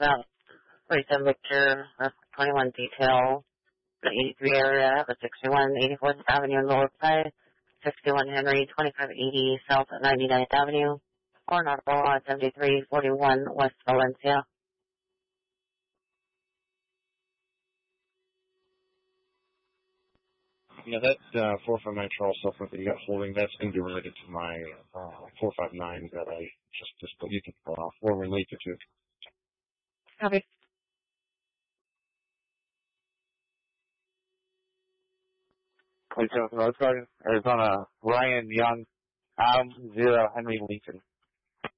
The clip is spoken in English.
about 47 Victor, 21 detail, the 83 area, the 61 84th Avenue North Side, 61 Henry, 2580 South 99th Avenue, Coronado, 7341 West Valencia. Yeah, that 459 Charles Sulphur that you got holding, that's going to be related to my 459 that I just put you can pull off, or related to. Copy. Road Garden, Arizona, Ryan Young, 0 Henry Lincoln.